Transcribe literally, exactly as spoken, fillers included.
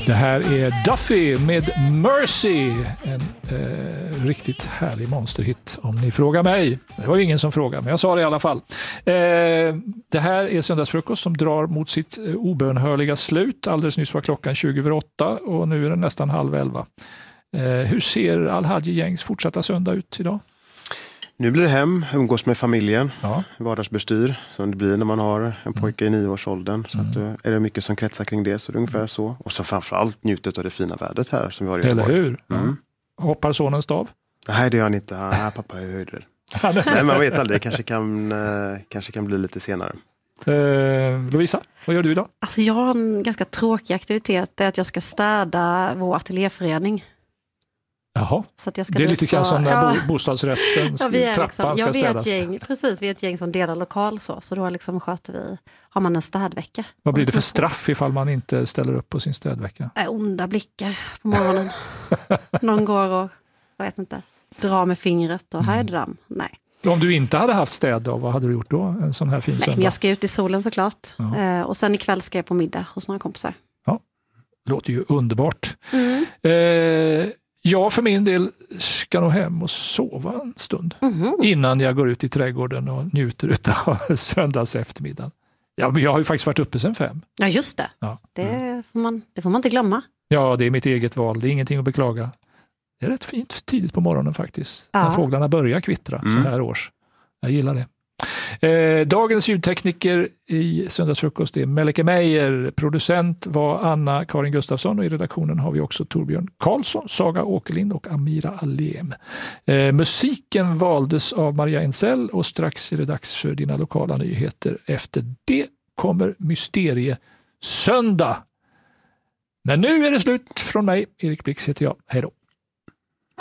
Det här är Duffy med Mercy, en eh, riktigt härlig monsterhit om ni frågar mig. Det var ju ingen som frågade, men jag sa det i alla fall. Eh, det här är Söndagsfrukost som drar mot sitt eh, obönhörliga slut. Alldeles nyss var klockan tjugo över åtta och nu är det nästan halv elva. Eh, hur ser Al-Hadji-gängs fortsatta söndag ut idag? Nu blir det hem, umgås med familjen, ja. vardagsbestyr som det blir när man har en pojke mm. i nioårsåldern. Så att, mm. är det mycket som kretsar kring det, så det är ungefär så. Och så framförallt njutet av det fina vädret här som vi har i Göteborg. Eller hur? Mm. Hoppar sonen stav? Nej, det gör han inte. Nej, pappa är höjdare. Nej, man vet aldrig. Det kanske kan, kanske kan bli lite senare. Eh, Lovisa, vad gör du idag? Alltså jag har en ganska tråkig aktivitet. Det är att jag ska städa vår ateljéförening. Jaha, så att jag ska det är lite grann som när ja. bostadsrätten ja, vi är trappan liksom, ska ja, vi är städas. ett gäng, precis, vi är ett gäng som delar lokal så, så då liksom sköter vi, har man en städvecka. Vad blir det för straff ifall man inte ställer upp på sin städvecka? Äh, onda blickar på morgonen. Någon går och, jag vet inte, drar med fingret och här är det damm. Nej. Om du inte hade haft städ då, vad hade du gjort då? En sån här fin Nej, söndag? men jag ska ut i solen såklart. Ja. Eh, och sen ikväll ska jag på middag hos några kompisar. Ja, låter ju underbart. Mm. Eh, jag för min del ska nog hem och sova en stund. Mm-hmm. Innan jag går ut i trädgården och njuter av söndags eftermiddag. Ja, men jag har ju faktiskt varit uppe sedan fem. Ja, just det. Ja. Det, får man, det får man inte glömma. Ja, det är mitt eget val. Det är ingenting att beklaga. Det är rätt fint tidigt på morgonen faktiskt. Ja. När fåglarna börjar kvittra Mm. så här års. Jag gillar det. Eh, dagens ljudtekniker i Söndagsfrukost är Melike Meijer. Producent var Anna-Karin Gustafsson och i redaktionen har vi också Torbjörn Karlsson, Saga Åkerlind och Amira Alem. Eh, musiken valdes av Maria Ensell och strax är det dags för dina lokala nyheter. Efter det kommer Mysterie Söndag. Men nu är det slut från mig. Erik Blix heter jag. Hej då.